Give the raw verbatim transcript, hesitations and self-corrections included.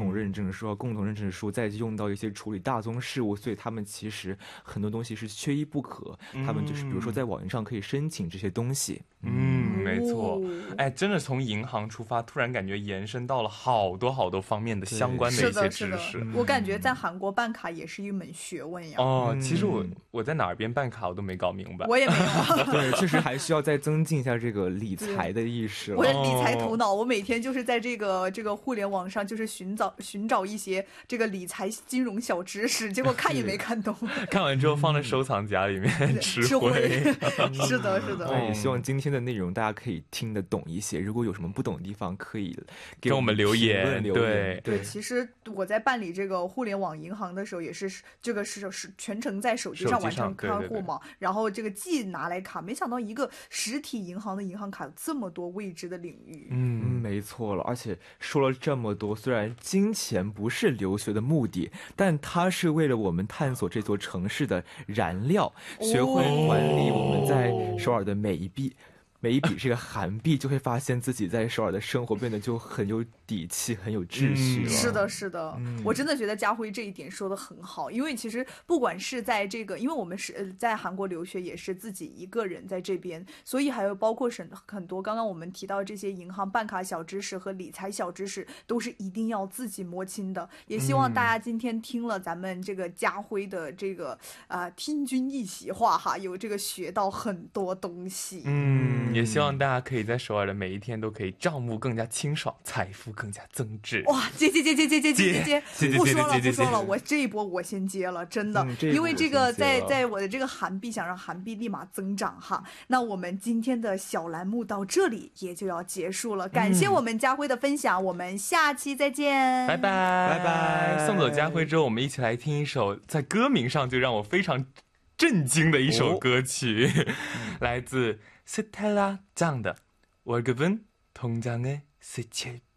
同认证书、共同认证书，再用到一些处理大宗事务，所以他们其实很多东西是缺一不可。他们就是比如说在网银上可以申请这些东西。 嗯，没错。哎，真的从银行出发，突然感觉延伸到了好多好多方面的相关的一些知识。 我感觉在韩国办卡也是一门学问呀。 哦，其实我我在哪边办卡我都没搞明白。 我也没有。 对，确实还需要再增进一下这个理财的意识。 我的理财头脑，我每天就是在这个这个互联网上，就是寻找寻找一些这个理财金融小知识，结果看也没看懂。 看完之后放在收藏夹里面吃灰。 是的，是的。 也希望今天的内容大家可以听得懂一些。如果有什么不懂的地方，可以给我们留言。 对对，其实我在办理这个互联网银行的时候，也是这个是是全程在手机上完成开户嘛，然后这个既拿来卡，没想到一个实体银行的银行卡有这么多未知的领域。 嗯，没错了。而且说了这么多，虽然金钱不是留学的目的，但它是为了我们探索这座城市的燃料，学会管理我们在首尔的每一笔。每一笔这个韩币，就会发现自己在首尔的生活变得就很有底气，很有秩序了。 嗯、是的，是的、嗯，我真的觉得家辉这一点说的很好。因为其实不管是在这个，因为我们是在韩国留学，也是自己一个人在这边，所以还有包括很很多刚刚我们提到这些银行办卡小知识和理财小知识，都是一定要自己摸清的。也希望大家今天听了咱们这个家辉的这个啊、呃、听君一席话哈，有这个学到很多东西。 嗯。也希望大家可以在首尔的每一天都可以账目更加清爽，财富更加增值。 哇，接接接接接接接接接， 不说了不说了，我这一波我先接了，真的， 嗯、 因为这个在在我的这个韩币想让韩币立马增长哈。那我们今天的小栏目到这里也就要结束了，感谢我们家辉的分享，嗯、我们下期再见， 拜拜拜拜。 送走家辉之后，我们一起来听一首在歌名上就让我非常震惊的一首歌曲，哦、来自스텔라 짱的월급은 통장에 스칠